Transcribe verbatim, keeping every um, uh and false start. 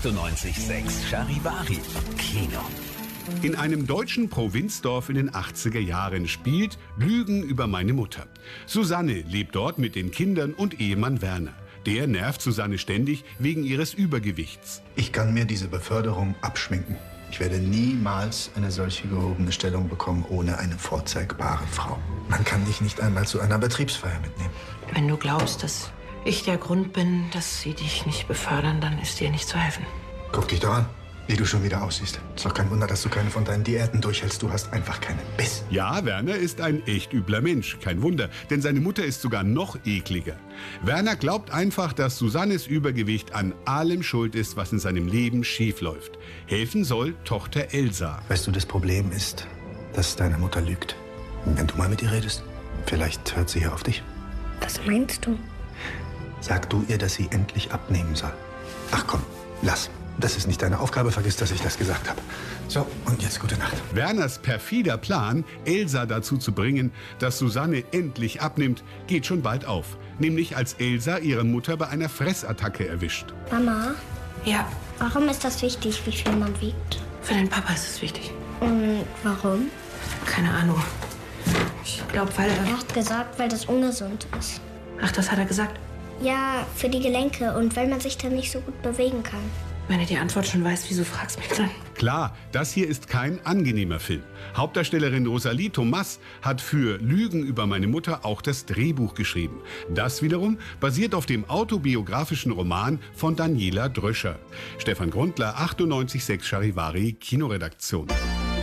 achtundneunzig Komma sechs Charivari Kino. In einem deutschen Provinzdorf in den achtziger Jahren spielt Lügen über meine Mutter. Susanne lebt dort mit den Kindern und Ehemann Werner. Der nervt Susanne ständig wegen ihres Übergewichts. Ich kann mir diese Beförderung abschminken. Ich werde niemals eine solche gehobene Stellung bekommen ohne eine vorzeigbare Frau. Man kann dich nicht einmal zu einer Betriebsfeier mitnehmen. Wenn du glaubst, dass ich der Grund bin, dass sie dich nicht befördern, dann ist dir nicht zu helfen. Guck dich doch an, wie du schon wieder aussiehst. Ist doch kein Wunder, dass du keine von deinen Diäten durchhältst. Du hast einfach keinen Biss. Ja, Werner ist ein echt übler Mensch. Kein Wunder, denn seine Mutter ist sogar noch ekliger. Werner glaubt einfach, dass Susannes Übergewicht an allem schuld ist, was in seinem Leben schiefläuft. Helfen soll Tochter Elsa. Weißt du, das Problem ist, dass deine Mutter lügt. Und wenn du mal mit ihr redest, vielleicht hört sie ja auf dich. Was meinst du? Sag du ihr, dass sie endlich abnehmen soll. Ach komm, lass. Das ist nicht deine Aufgabe, vergiss, dass ich das gesagt habe. So, und jetzt gute Nacht. Werners perfider Plan, Elsa dazu zu bringen, dass Susanne endlich abnimmt, geht schon bald auf. Nämlich als Elsa ihre Mutter bei einer Fressattacke erwischt. Mama, Ja, warum ist das wichtig, wie viel man wiegt? für deinen Papa ist es wichtig. Und warum? Keine Ahnung. Ich glaube, weil Er er... hat gesagt, weil das ungesund ist. Ach, das hat er gesagt. Ja, für die Gelenke und weil man sich dann nicht so gut bewegen kann. Wenn du die Antwort schon weißt, wieso fragst du mich dann? Klar, das hier ist kein angenehmer Film. Hauptdarstellerin Rosalie Thomas hat für Lügen über meine Mutter auch das Drehbuch geschrieben. Das wiederum basiert auf dem autobiografischen Roman von Daniela Dröscher. Stefan Grundler, achtundneunzig Komma sechs Charivari Kinoredaktion.